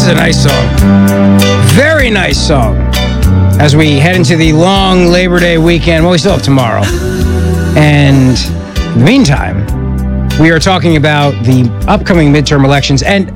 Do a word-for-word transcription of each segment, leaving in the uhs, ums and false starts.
is a nice song. Very nice song. As we head into the long Labor Day weekend, well, we still have tomorrow. And in the meantime, we are talking about the upcoming midterm elections. And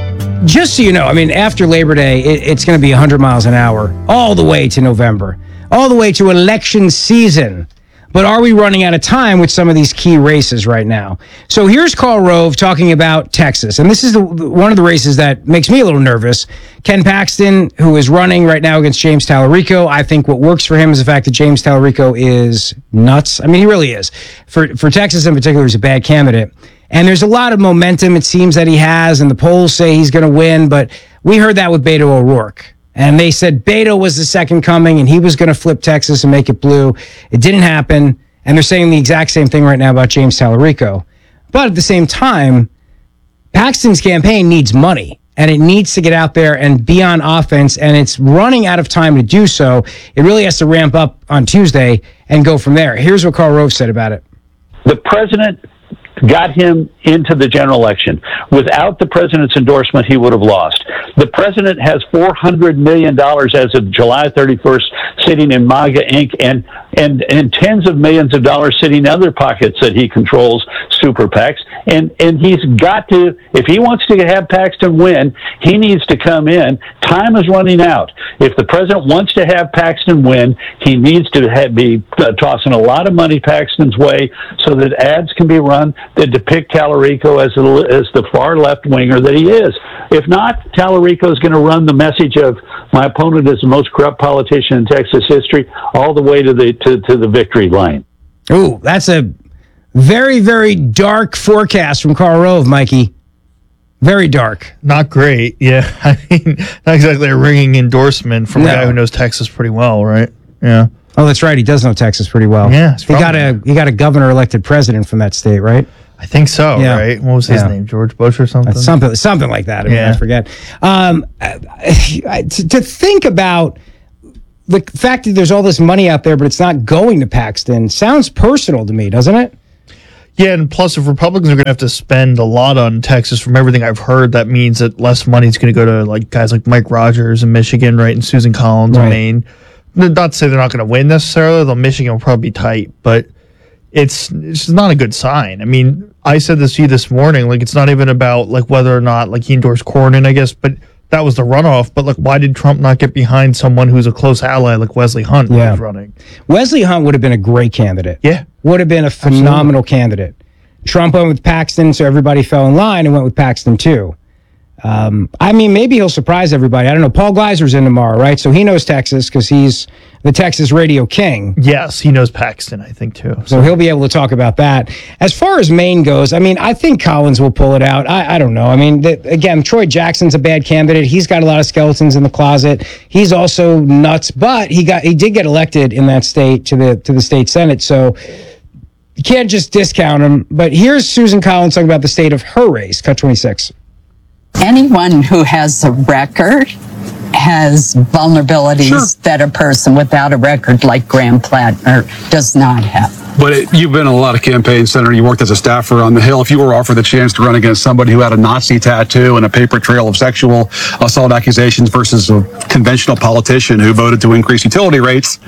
just so you know, I mean, after Labor Day, it, it's going to be one hundred miles an hour all the way to November, all the way to election season. But are we running out of time with some of these key races right now? So here's Karl Rove talking about Texas. And this is the, one of the races that makes me a little nervous. Ken Paxton, who is running right now against James Talarico. I think what works for him is the fact that James Talarico is nuts. I mean, he really is. For, for Texas in particular, he's a bad candidate. And there's a lot of momentum, it seems, that he has, and the polls say he's going to win. But we heard that with Beto O'Rourke. And they said Beto was the second coming, and he was going to flip Texas and make it blue. It didn't happen. And they're saying the exact same thing right now about James Talarico. But at the same time, Paxton's campaign needs money, and it needs to get out there and be on offense, and it's running out of time to do so. It really has to ramp up on Tuesday and go from there. Here's what Karl Rove said about it. The president got him into the general election. Without the president's endorsement, he would have lost. The president has four hundred million dollars as of July thirty-first sitting in MAGA Incorporated and, and, and tens of millions of dollars sitting in other pockets that he controls, super PACs. And, and he's got to, if he wants to have Paxton win, he needs to come in. Time is running out. If the president wants to have Paxton win, he needs to have, be uh, tossing a lot of money Paxton's way so that ads can be run that depict Talarico as, a, as the far left winger that he is. If not, Talarico is going to run the message of my opponent is the most corrupt politician in Texas history all the way to the to, to the victory line. Ooh, that's a very, very dark forecast from Karl Rove, Mikey. Very dark. Not great. Yeah. I mean, not exactly a ringing endorsement from no. a guy who knows Texas pretty well, right? Yeah. Oh, that's right. He does know Texas pretty well. Yeah. He got a he got a governor elected president from that state, right? I think so, yeah. Right? What was his yeah. name? George Bush or something? That's something something like that. I mean, yeah. I forget. Um, to, to think about the fact that there's all this money out there, but it's not going to Paxton sounds personal to me, doesn't it? Yeah, and plus, if Republicans are going to have to spend a lot on Texas, from everything I've heard, that means that less money is going to go to like guys like Mike Rogers in Michigan, right, and Susan Collins right. in Maine. Not to say they're not going to win necessarily, though Michigan will probably be tight, but it's it's not a good sign. I mean, I said this to you this morning, like it's not even about like whether or not like he endorsed Cornyn, I guess, but that was the runoff. But like, why did Trump not get behind someone who's a close ally like Wesley Hunt yeah. who's running? Wesley Hunt would have been a great candidate. Yeah. Would have been a phenomenal Absolutely. candidate. Trump went with Paxton, so everybody fell in line and went with Paxton too. Um, I mean, maybe he'll surprise everybody. I don't know. Paul Gleiser's in tomorrow, right? So he knows Texas because he's the Texas radio king. Yes, he knows Paxton, I think, too. So he'll be able to talk about that. As far as Maine goes, I mean, I think Collins will pull it out. I, I don't know. I mean, the, again, Troy Jackson's a bad candidate. He's got a lot of skeletons in the closet. He's also nuts, but he got he did get elected in that state to the to the state senate. So you can't just discount him. But here's Susan Collins talking about the state of her race. Cut twenty-six. Anyone who has a record has vulnerabilities Sure. that a person without a record like Graham Plattner does not have. But it, you've been in a lot of campaigns, Senator. You worked as a staffer on the Hill. If you were offered the chance to run against somebody who had a Nazi tattoo and a paper trail of sexual assault accusations versus a conventional politician who voted to increase utility rates,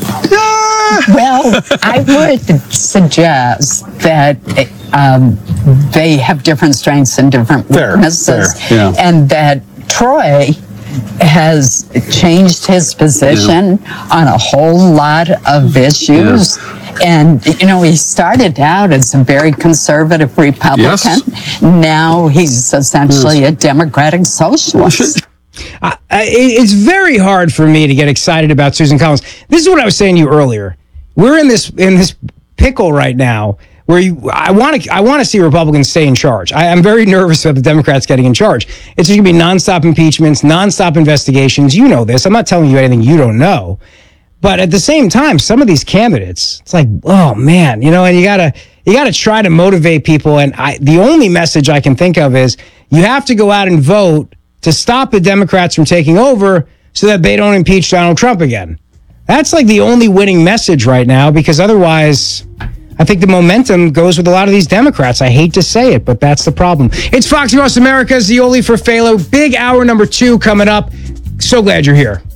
Well, I would suggest that um, they have different strengths and different Fair, weaknesses, fair, yeah. and that Troy has changed his position yeah. on a whole lot of issues. Yeah. And, you know, he started out as a very conservative Republican. Yes. Now he's essentially yes. a Democratic socialist. Uh, it's very hard for me to get excited about Susan Collins. This is what I was saying to you earlier. We're in this in this pickle right now where you, I want to I want to see Republicans stay in charge. I, I'm very nervous about the Democrats getting in charge. It's going to be nonstop impeachments, nonstop investigations. You know this. I'm not telling you anything you don't know. But at the same time, some of these candidates, it's like, oh man, you know, and you gotta you gotta try to motivate people. And I, the only message I can think of is you have to go out and vote to stop the Democrats from taking over so that they don't impeach Donald Trump again. That's like the only winning message right now, because otherwise, I think the momentum goes with a lot of these Democrats. I hate to say it, but that's the problem. It's Fox Across America, Zioli for Phalo. Big hour number two coming up. So glad you're here.